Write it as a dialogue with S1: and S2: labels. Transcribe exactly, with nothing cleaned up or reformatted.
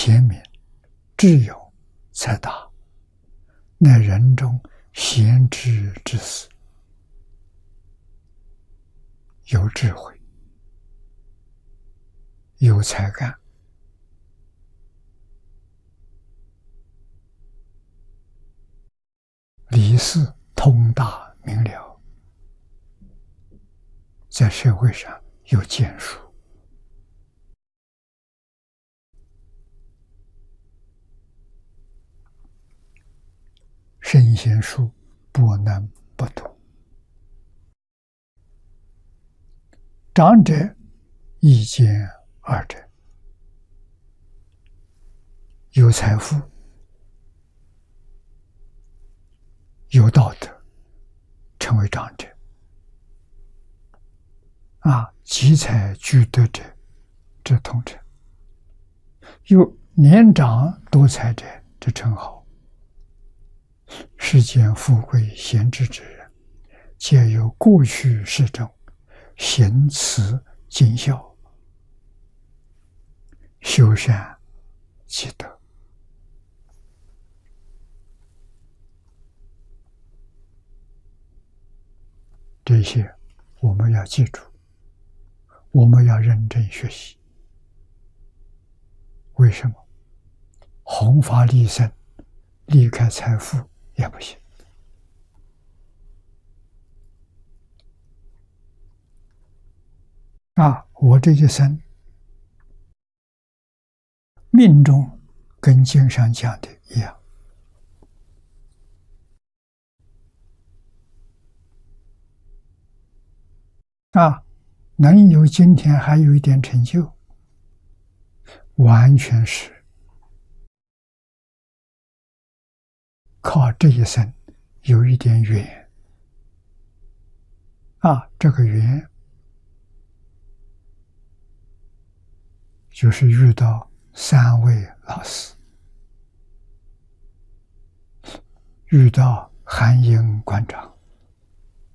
S1: 贤明，智勇才达，乃人中贤之之士，有智慧，有才干，理事通达明了，在社会上有建树。圣贤书不能不读。长者一见二者，有财富，有道德，成为长者。啊，积财聚德者，这通称。有年长多财者，这称号。世间富贵贤智之人，皆有过去世中行慈尽孝，修善积德。这些我们要记住，我们要认真学习。为什么？弘法利生，离开财富也不行。啊，我这一生命中跟经上讲的一样，啊，能有今天还有一点成就，完全是靠这一生有一点缘。啊，这个缘就是遇到三位老师，遇到韩英馆长，